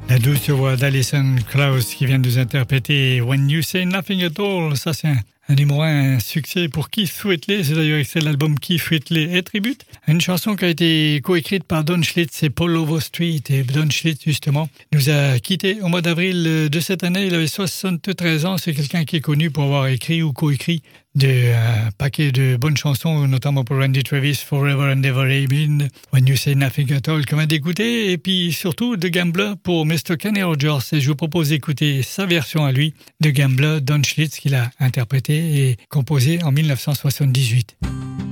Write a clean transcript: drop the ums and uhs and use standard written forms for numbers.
La douce voix d'Alison Krauss qui vient de nous interpréter When You Say Nothing at All. Ça, c'est un numéro un succès pour Keith Whitley. C'est d'ailleurs excellent l'album Keith Whitley et Tribute. Une chanson qui a été coécrite par Don Schlitz et Paul Overstreet. Et Don Schlitz, justement, nous a quittés au mois d'avril de cette année. Il avait 73 ans. C'est quelqu'un qui est connu pour avoir écrit ou coécrit un paquet de bonnes chansons, notamment pour Randy Travis, Forever and Ever Amen, When You Say Nothing at All, comme à d'écouter, et puis surtout The Gambler pour Mr. Kenny Rogers. Et je vous propose d'écouter sa version à lui, The Gambler, Don Schlitz, qu'il a interprété et composé en 1978.